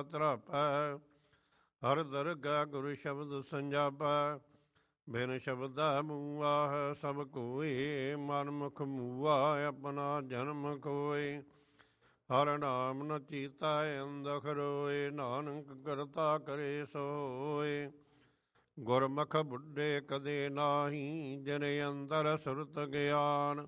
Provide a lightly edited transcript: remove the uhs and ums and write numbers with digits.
ਤਰਾਪੈ। ਹਰ ਦਰਗਹਿ ਗੁਰ ਸ਼ਬਦ ਸੰਜਾਪੈ। ਬਿਨ ਸ਼ਬਦਾ ਮੂਆ ਸਭ ਕੋਇ। ਮਨ ਮੁਖ ਮੂਆ ਆਪਣਾ ਜਨਮ ਕੋਇ। ਹਰ ਨਾਮ ਨ ਚੀਤਾ ਅੰਦਖ ਰੋਏ। ਨਾਨਕ ਕਰਤਾ ਕਰੇ ਸੋਏ। ਗੁਰਮੁਖ ਬੁੱਢੇ ਕਦੇ ਨਾਹੀ। ਜਿਨ ਅੰਦਰ ਸੁਰਤ ਗਿਆਨ।